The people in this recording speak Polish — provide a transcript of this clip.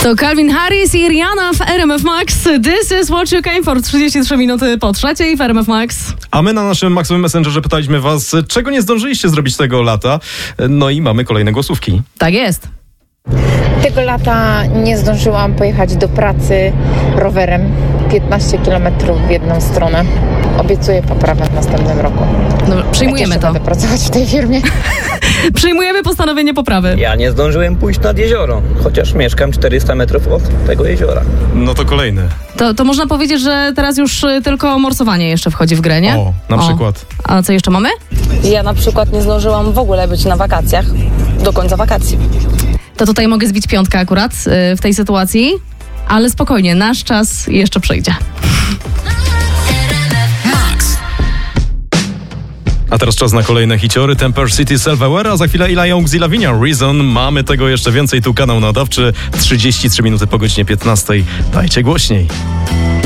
To Calvin Harris i Rihanna w RMF Max. This is what you came for. 33 minuty po 3:00 w RMF Max. A my na naszym Maxowym Messengerze pytaliśmy was, czego nie zdążyliście zrobić tego lata. No i mamy kolejne głosówki. Tak jest. Tego lata nie zdążyłam pojechać do pracy rowerem 15 km w jedną stronę. Obiecuję poprawę w następnym roku. No, przyjmujemy to. Będę pracować w tej firmie. Przyjmujemy postanowienie poprawy. Ja nie zdążyłem pójść nad jezioro, chociaż mieszkam 400 metrów od tego jeziora. No to kolejny. To można powiedzieć, że teraz już tylko morsowanie jeszcze wchodzi w grę, nie? O, na przykład. A co jeszcze mamy? Ja na przykład nie zdążyłam w ogóle być na wakacjach do końca wakacji. To tutaj mogę zbić piątkę akurat w tej sytuacji, ale spokojnie, nasz czas jeszcze przyjdzie. A teraz czas na kolejne hiciory. Temper City, Self-Aware, a za chwilę Ila Young, Lavinia, Reason. Mamy tego jeszcze więcej. Tu kanał nadawczy. 33 minuty po godzinie 15. Dajcie głośniej.